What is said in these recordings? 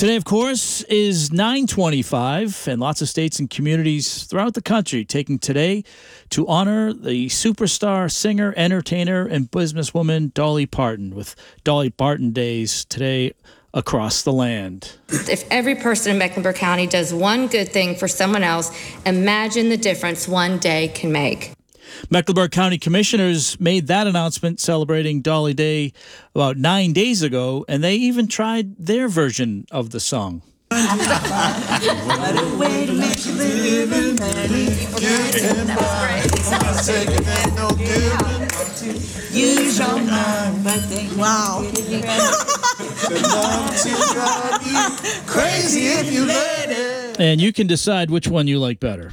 Today, of course, is 9/25, and lots of states and communities throughout the country taking today to honor the superstar singer, entertainer, and businesswoman Dolly Parton, with Dolly Parton Days today across the land. If every person in Mecklenburg County does one good thing for someone else, imagine the difference one day can make. Mecklenburg County Commissioners made that announcement celebrating Dolly Day about 9 days ago, and they even tried their version of the song. Wow. Crazy if you let it. And you can decide which one you like better.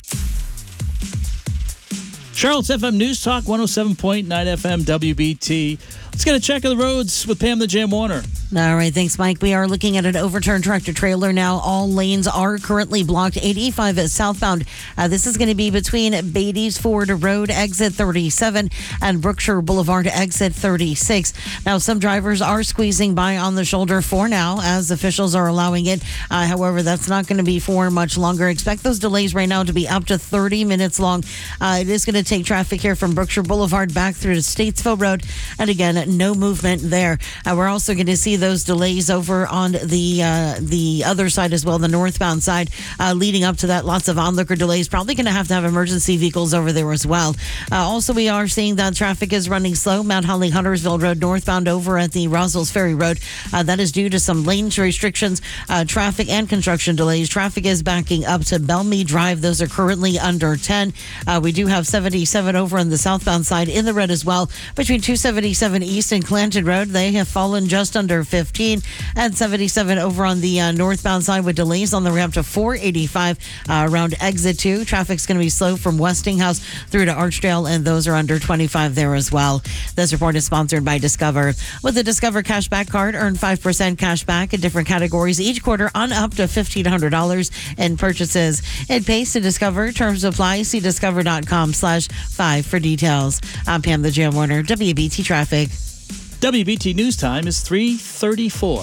Charlotte's FM News Talk 107.9 FM WBT. Let's get a check of the roads with Pam the Jam Warner. All right, thanks, Mike. We are looking at an overturned tractor-trailer now. All lanes are currently blocked. 85 is southbound. This is going to be between Beatties Ford Road, exit 37, and Brookshire Boulevard, exit 36. Now, some drivers are squeezing by on the shoulder for now, as officials are allowing it. However, that's not going to be for much longer. Expect those delays right now to be up to 30 minutes long. It is going to take traffic here from Brookshire Boulevard back through to Statesville Road. And again, no movement there. We're also going to see those delays over on the other side as well, the northbound side, leading up to that. Lots of onlooker delays. Probably going to have emergency vehicles over there as well. Also, we are seeing that traffic is running slow. Mount Holly Huntersville Road northbound over at the Roswell's Ferry Road. That is due to some lane restrictions, traffic and construction delays. Traffic is backing up to Belmead Drive. Those are currently under 10. We do have 77 over on the southbound side in the red as well. Between 277 East and Clanton Road, they have fallen just under 15, and 77 over on the northbound side with delays on the ramp to 485 around exit 2. Traffic's going to be slow from Westinghouse through to Archdale, and those are under 25 there as well. This report is sponsored by Discover. With the Discover Cashback Card, earn 5% cash back in different categories each quarter on up to $1,500 in purchases. It pays to Discover. Terms apply. See discover.com/5 for details. I'm Pam the Jam Warner, WBT Traffic. WBT News Time is 3:34.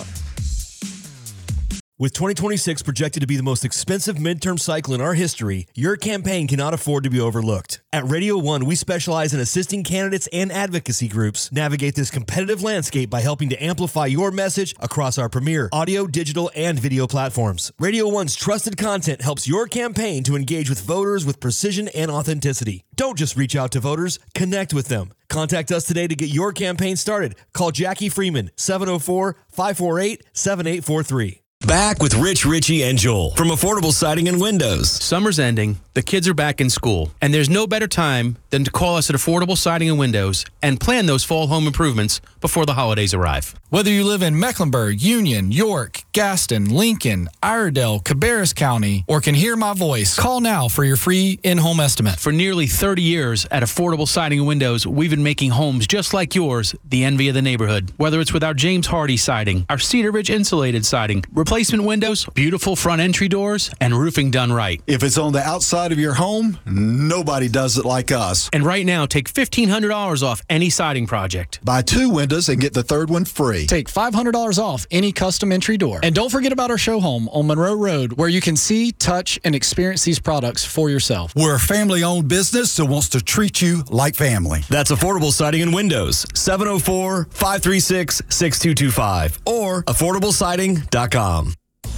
With 2026 projected to be the most expensive midterm cycle in our history, your campaign cannot afford to be overlooked. At Radio 1, we specialize in assisting candidates and advocacy groups navigate this competitive landscape by helping to amplify your message across our premier audio, digital, and video platforms. Radio 1's trusted content helps your campaign to engage with voters with precision and authenticity. Don't just reach out to voters, connect with them. Contact us today to get your campaign started. Call Jackie Freeman, 704-548-7843. Back with Rich, Richie, and Joel from Affordable Siding and Windows. Summer's ending, the kids are back in school, and there's no better time than to call us at Affordable Siding and Windows and plan those fall home improvements before the holidays arrive. Whether you live in Mecklenburg, Union, York, Gaston, Lincoln, Iredell, Cabarrus County, or can hear my voice, call now for your free in-home estimate. For nearly 30 years at Affordable Siding and Windows, we've been making homes just like yours the envy of the neighborhood. Whether it's with our James Hardy siding, our Cedar Ridge insulated siding, replacement windows, beautiful front entry doors, and roofing done right. If it's on the outside of your home, nobody does it like us. And right now, take $1,500 off any siding project. Buy 2 windows and get the 3rd one free. Take $500 off any custom entry door. And don't forget about our show home on Monroe Road, where you can see, touch, and experience these products for yourself. We're a family-owned business that wants to treat you like family. That's Affordable Siding and Windows, 704-536-6225 or affordablesiding.com.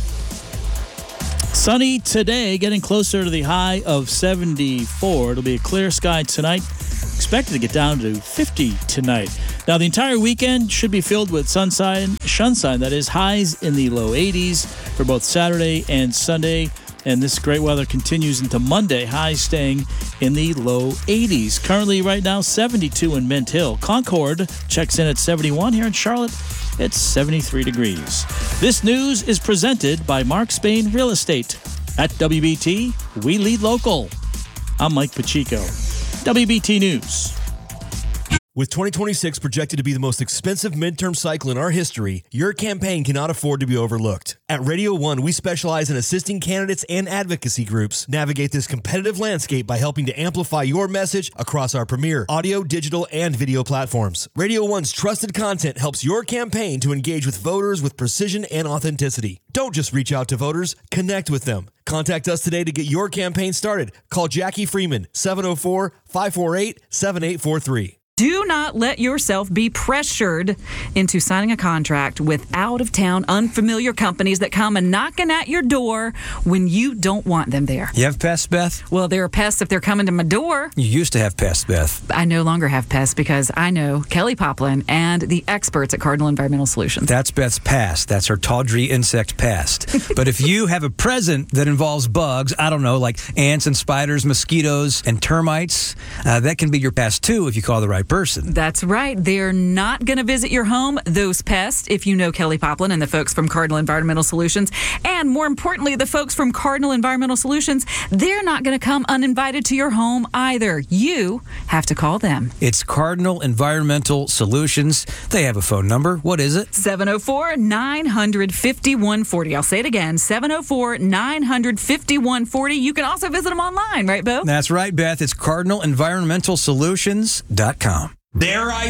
Sunny today, getting closer to the high of 74. It'll be a clear sky tonight. Expected to get down to 50 tonight. Now, the entire weekend should be filled with sunshine, that is, highs in the low 80s for both Saturday and Sunday. And this great weather continues into Monday, highs staying in the low 80s. Currently, right now, 72 in Mint Hill. Concord checks in at 71. Here in Charlotte, it's 73 degrees. This news is presented by Mark Spain Real Estate. At WBT, we lead local. I'm Mike Pacheco. WBT News. With 2026 projected to be the most expensive midterm cycle in our history, your campaign cannot afford to be overlooked. At Radio 1, we specialize in assisting candidates and advocacy groups navigate this competitive landscape by helping to amplify your message across our premier audio, digital, and video platforms. Radio 1's trusted content helps your campaign to engage with voters with precision and authenticity. Don't just reach out to voters, connect with them. Contact us today to get your campaign started. Call Jackie Freeman, 704-548-7843. Do not let yourself be pressured into signing a contract with out-of-town, unfamiliar companies that come and knocking at your door when you don't want them there. You have pests, Beth? Well, there are pests if they're coming to my door. You used to have pests, Beth. I no longer have pests because I know Kelly Poplin and the experts at Cardinal Environmental Solutions. That's Beth's past. That's her tawdry insect past. But if you have a present that involves bugs, I don't know, like ants and spiders, mosquitoes, and termites, that can be your past too if you call the right person. That's right. They're not going to visit your home, those pests, if you know Kelly Poplin and the folks from Cardinal Environmental Solutions. And more importantly, the folks from Cardinal Environmental Solutions, they're not going to come uninvited to your home either. You have to call them. It's Cardinal Environmental Solutions. They have a phone number. What is it? 704-950-5140. I'll say it again, 704-950-5140. You can also visit them online, right, Bo? That's right, Beth. It's CardinalEnvironmentalSolutions.com. There I